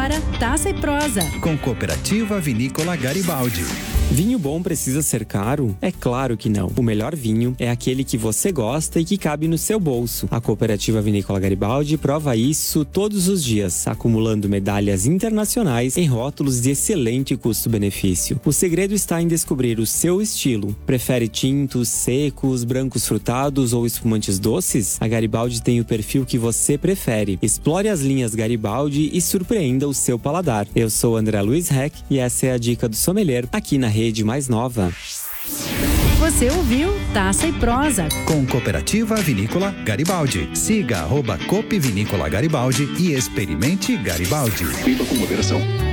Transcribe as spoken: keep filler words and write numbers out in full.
agora Taça e Prosa. Com Cooperativa Vinícola Garibaldi. Vinho bom precisa ser caro? É claro que não. O melhor vinho é aquele que você gosta e que cabe no seu bolso. A Cooperativa Vinícola Garibaldi prova isso todos os dias, acumulando medalhas internacionais em rótulos de excelente custo-benefício. O segredo está em descobrir o seu estilo. Prefere tintos, secos, brancos frutados ou espumantes doces? A Garibaldi tem o perfil que você prefere. Explore as linhas Garibaldi e surpreenda o seu paladar. Eu sou André Luiz Heck e essa é a dica do sommelier aqui na Rede Mais Nova. Você ouviu Taça e Prosa. Com Cooperativa Vinícola Garibaldi. Siga arroba Coop Vinícola Garibaldi e experimente Garibaldi. Beba com moderação.